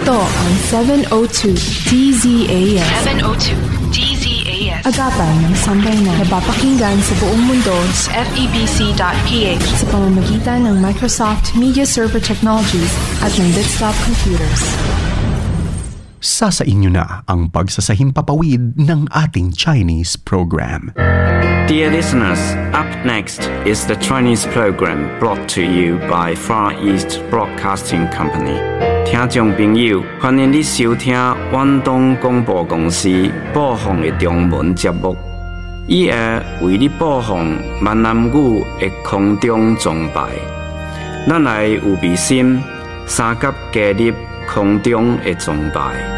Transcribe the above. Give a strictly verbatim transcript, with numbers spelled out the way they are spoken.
Ito ang seven oh two D Z A S. seven oh two D Z A S. Agapan ng sambayanan. Napapakinggan sa buong mundo sa F E B C dot P H sa pamamagitan ng Microsoft Media Server Technologies at ng Desktop Computers. Sasa inyo na ang pagsasahimpapawid ng ating Chinese program. Dear listeners, up next is the Chinese program brought to you by Far East Broadcasting Company. 聽眾朋友，歡迎你收聽遠東廣播公司播放的中文節目，以下為你播放閩南語的空中崇拜。咱來有備心，三甲加入空中的崇拜。